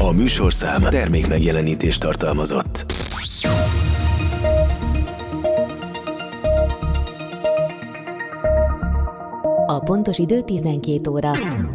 A műsorszám termék megjelenítést tartalmazott. A pontos idő 12 óra.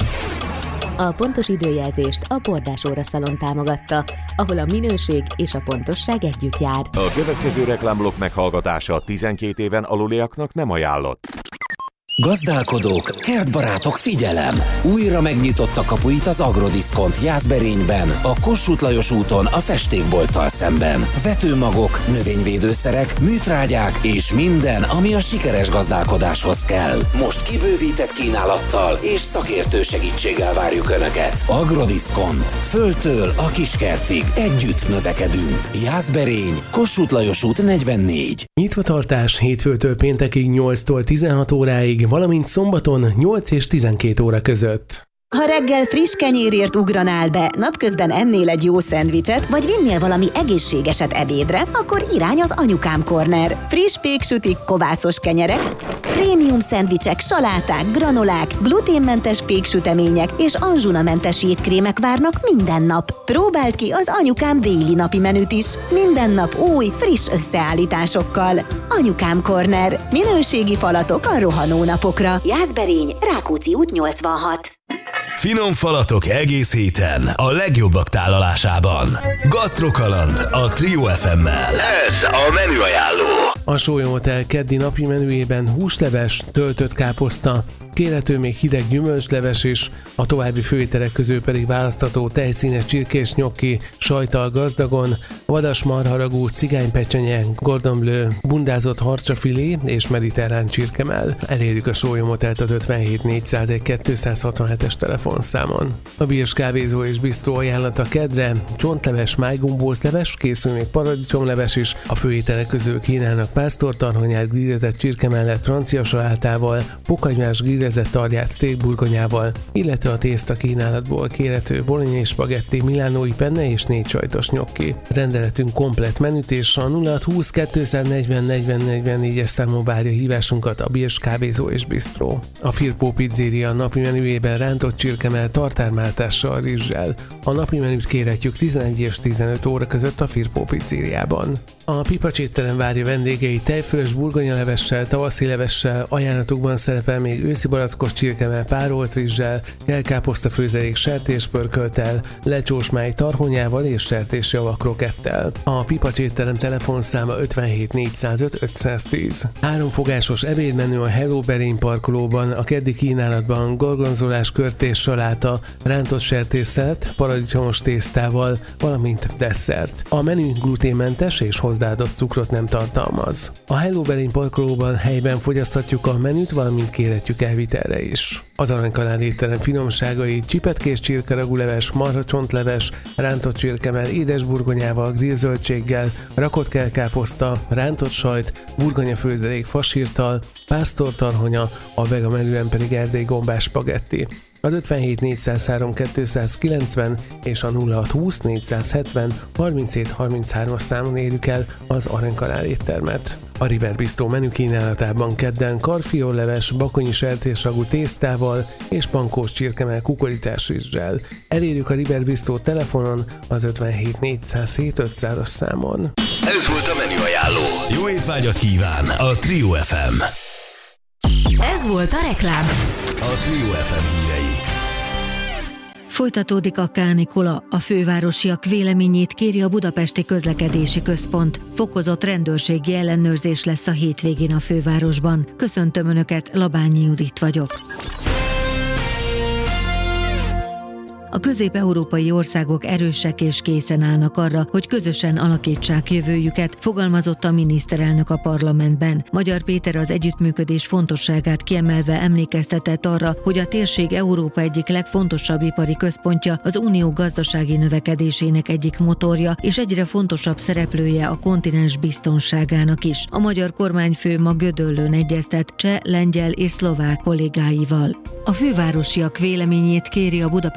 A pontos időjelzést a Bordás Óra Szalon támogatta, ahol a minőség és a pontosság együtt jár. A következő reklámblokk meghallgatása 12 éven aluliaknak nem ajánlott. Gazdálkodók, kertbarátok, figyelem! Újra megnyitott a kapuit az Agrodiszkont Jászberényben, a Kossuth Lajos úton a festékbolttal szemben. Vetőmagok, növényvédőszerek, műtrágyák és minden, ami a sikeres gazdálkodáshoz kell. Most kibővített kínálattal és szakértő segítséggel várjuk Önöket. Agrodiszkont. Földtől a kiskertig együtt növekedünk. Jászberény, Kossuth Lajos út 44. Nyitvatartás hétfőtől péntekig 8-tól 16 óráig, valamint szombaton 8 és 12 óra között. Ha reggel friss kenyérért ugranál be, napközben ennél egy jó szendvicset, vagy vinnél valami egészségeset ebédre, akkor irány az Anyukám Corner. Friss péksütik, kovászos kenyerek, prémium szendvicsek, saláták, granolák, gluténmentes péksütemények és anzsunamentes étkrémek várnak minden nap. Próbáld ki az Anyukám déli napi menüt is. Minden nap új, friss összeállításokkal. Anyukám Corner. Minőségi falatok a rohanó napokra. Jászberény, Rákóczi út 86. Finom falatok egész héten a legjobbak tálalásában. Gasztrokaland a Trio FM-mel. Ez a menüajánló. A Sólyom Hotel keddi napi menüjében húsleves, töltött káposzta, kérhető még hideg gyümölcsleves is, a további főételek közül pedig választható tejszínes csirkés nyokki, sajttal gazdagon, vadas marharagú, cigánypecsenye, Gordon Bleu, bundázott harcsafilé és mediterrán csirkemell. Elérjük a Sólyom Hotelt az 57 401 267-es telefonszámon. A Birs kávézó és bisztró ajánlata kedre, csontleves, májgombózleves, készül még paradicsomleves is, a főételek közül kínálnak pásztortarhonyát grillezett csirke mellett francia salátával, pokagymás grillezett tarját steakburgonyával, illetve a tészta kínálatból kérhető bolognese spagetti, milánói penne és 4 sajtos nyokki. Rendeletünk komplett menüt és a 0620 240 40 44-es számon várja hívásunkat a Birs kávézó és bisztró. A Firpo Pizzeria napi menüjében rántott csirkemell tartármáltással, rizssel. A napi menüt kérhetjük 11 és 15 óra között a Firpo Pizzériában. A Pipacs étterem várja vendégei tejfölös burgonyalevessel, tavaszi levessel, ajánlatukban szerepel még őszi barackos csirkemell párolt rizssel, kelkáposzta főzelék sertéspörkölttel, lecsós máj tarhonyával és sertésjavak krokettel. A Pipacs étterem telefonszáma 57 405 510. 3 fogásos ebédmenü a Hello Berény parkolóban, a keddi kínálatban gorgonzolás, körtés, saláta, rántott sertésszelet, paradicsomos tésztával, valamint desszert. A menü gluténmentes és hozzáadott cukrot nem tartalmaz. A Hello Berény parkolóban helyben fogyaszthatjuk a menüt, valamint kérhetjük elvitelre is. Az Aranykanál étterem finomságai csipetkés csirkeragúleves, marhacsontleves, rántott csirkemell édesburgonyával, grillzöldséggel, rakott kelkáposzta, rántott sajt, burgonyafőzelék fasírttal, pásztortarhonya, a vega menüben pedig erdélyi gombás spagetti. Az 57 403 290 és a 0620 470 37 33-as számon érjük el az Aranykanál éttermet. A River Bistro menü kínálatában kedden karfiolleves, bakonyi sertésragú tésztával és pankós csirkemell kukoricás rizssel. Elérjük a River Bistro telefonon az 57 407 500-as számon. Ez volt a menüajánló. Jó étvágyat kíván a Trio FM. Ez volt a reklám. A Trio FM hírei. Folytatódik a kánikula, a fővárosiak véleményét kéri a Budapesti Közlekedési Központ. Fokozott rendőrségi ellenőrzés lesz a hétvégén a fővárosban. Köszöntöm Önöket, Labányi Judit vagyok. A közép-európai országok erősek és készen állnak arra, hogy közösen alakítsák jövőjüket, fogalmazott a miniszterelnök a parlamentben. Magyar Péter az együttműködés fontosságát kiemelve emlékeztetett arra, hogy a térség Európa egyik legfontosabb ipari központja, az unió gazdasági növekedésének egyik motorja, és egyre fontosabb szereplője a kontinens biztonságának is. A magyar kormányfő ma Gödöllőn egyeztet cseh, lengyel és szlovák kollégáival. A fővárosiak véleményét kéri a Budapesti Közlekedési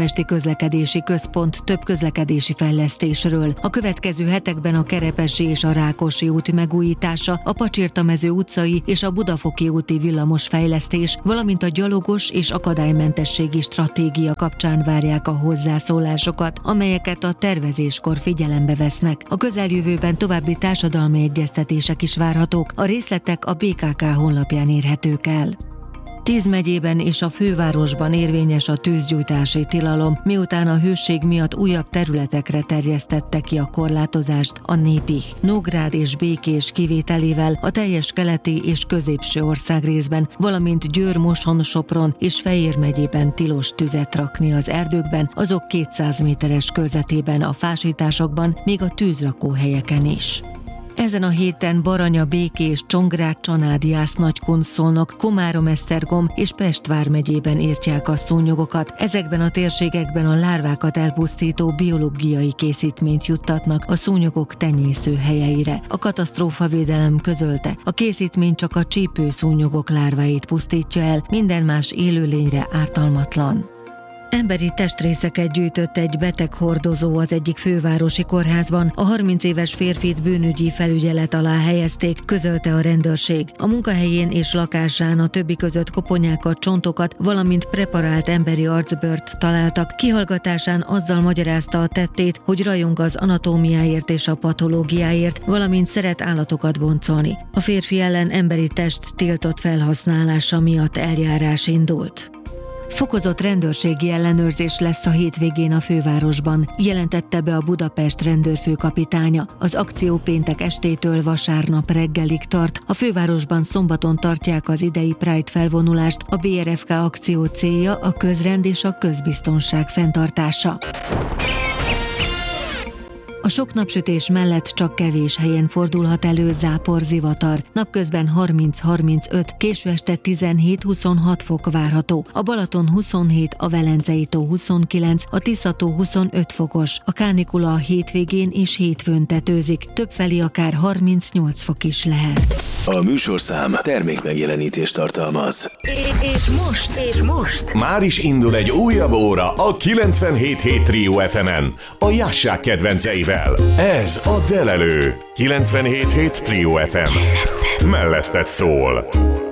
tömegközlekedési központ több közlekedési fejlesztésről. A következő hetekben a Kerepesi és a Rákosi úti megújítása, a Pacsirtamező utcai és a Budafoki úti villamos fejlesztés, valamint a gyalogos és akadálymentességi stratégia kapcsán várják a hozzászólásokat, amelyeket a tervezéskor figyelembe vesznek. A közeljövőben további társadalmi egyeztetések is várhatók, a részletek a BKK honlapján érhetők el. 10 megyében és a fővárosban érvényes a tűzgyújtási tilalom, miután a hőség miatt újabb területekre terjesztette ki a korlátozást a Népih, Nógrád és Békés kivételével a teljes keleti és középső országrészben, valamint Győr, Moson, Sopron és Fejér megyében tilos tüzet rakni az erdőkben, azok 200 méteres körzetében, a fásításokban, még a tűzrakóhelyeken is. Ezen a héten Baranya, Békés, Csongrád, Csanád, Jász, Nagykun, Szolnok, Komárom, Esztergom és Pest vármegyében írtják a szúnyogokat. Ezekben a térségekben a lárvákat elpusztító biológiai készítményt juttatnak a szúnyogok tenyészőhelyeire. A katasztrófavédelem közölte, a készítmény csak a csípőszúnyogok lárváit pusztítja el, minden más élőlényre ártalmatlan. Emberi testrészeket gyűjtött egy beteghordozó az egyik fővárosi kórházban. A 30 éves férfit bűnügyi felügyelet alá helyezték, közölte a rendőrség. A munkahelyén és lakásán a többi között koponyákat, csontokat, valamint preparált emberi arcbőrt találtak. Kihallgatásán azzal magyarázta a tettét, hogy rajong az anatómiáért és a patológiáért, valamint szeret állatokat boncolni. A férfi ellen emberi test tiltott felhasználása miatt eljárás indult. Fokozott rendőrségi ellenőrzés lesz a hétvégén a fővárosban, jelentette be a Budapest rendőrfőkapitánya. Az akció péntek estétől vasárnap reggelig tart. A fővárosban szombaton tartják az idei Pride felvonulást. A BRFK akció célja a közrend és a közbiztonság fenntartása. A sok napsütés mellett csak kevés helyen fordulhat elő zápor, zivatar. Napközben 30-35, késő este 17-26 fok várható. A Balaton 27, a Velencei-tó 29, a Tisza-tó 25 fokos. A kánikula a hétvégén és hétfőn tetőzik. Többfelé akár 38 fok is lehet. A műsorszám termékmegjelenítést tartalmaz. És most. Már is indul egy újabb óra a 97.7 Trio FM-en, a Jássák kedvenceivel. Ez a Delelő. 97.7 Trio FM. Melletted szól.